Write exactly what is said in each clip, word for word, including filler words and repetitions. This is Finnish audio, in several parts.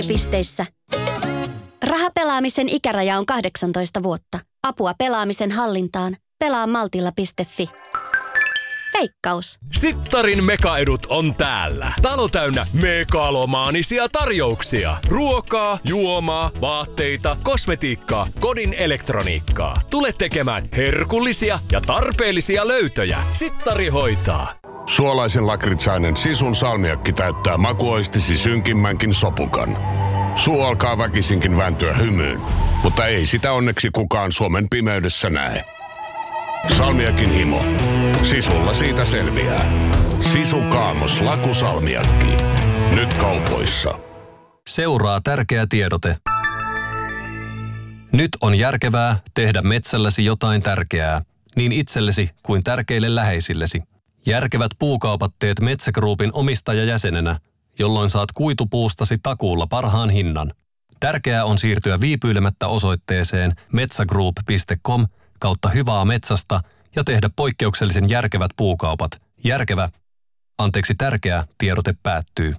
Pisteissä. Rahapelaamisen ikäraja on kahdeksantoista vuotta. Apua pelaamisen hallintaan. Pelaa maltilla piste fi. Veikkaus. Sittarin mekaedut on täällä. Talo täynnä megalomaanisia tarjouksia. Ruokaa, juomaa, vaatteita, kosmetiikkaa, kodin elektroniikkaa. Tule tekemään herkullisia ja tarpeellisia löytöjä. Sittari hoitaa. Suolaisen lakritsainen Sisun salmiakki täyttää makuoistisi synkimmänkin sopukan. Suu alkaa väkisinkin vääntyä hymyyn, mutta ei sitä onneksi kukaan Suomen pimeydessä näe. Salmiakin himo. Sisulla siitä selviää. Sisu Kaamos lakusalmiakki. Nyt kaupoissa. Seuraa tärkeä tiedote. Nyt on järkevää tehdä metsälläsi jotain tärkeää, niin itsellesi kuin tärkeille läheisillesi. Järkevät puukaupat teet Metsä Groupin omistajajäsenenä, jolloin saat kuitupuustasi takuulla parhaan hinnan. Tärkeää on siirtyä viipyilemättä osoitteeseen metsägroup piste com kautta hyvää metsästä ja tehdä poikkeuksellisen järkevät puukaupat. Järkevä, anteeksi tärkeä, tiedote päättyy.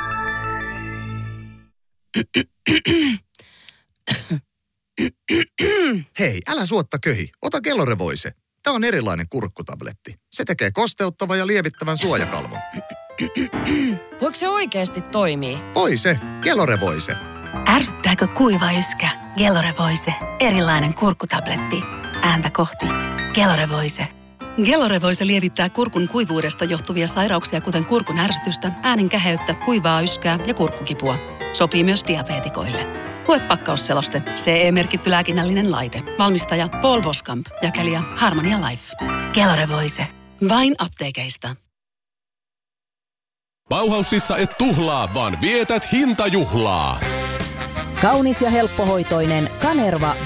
Hei, älä suotta köhi. Ota Gelore-voise. Tämä on erilainen kurkkutabletti. Se tekee kosteuttavan ja lievittävän suojakalvon. Voiko se oikeasti toimii? Voi se. Gelore-voise. Ärsyttääkö kuiva yskä? Gelore-voise. Erilainen kurkkutabletti. Ääntä kohti. Gelore-voise. Gelore-voise lievittää kurkun kuivuudesta johtuvia sairauksia, kuten kurkun ärsytystä, äänen käheyttä, kuivaa yskää ja kurkkukipua. Sopii myös diabeetikoille. Lue pakkausseloste. C E-merkitty lääkinnällinen laite. Valmistaja Paul Voskamp. Jakelija Harmonia Life. Gelore-voise. Vain apteekeista. Bauhausissa et tuhlaa, vaan vietät hintajuhlaa. Kaunis ja helppohoitoinen Kanerva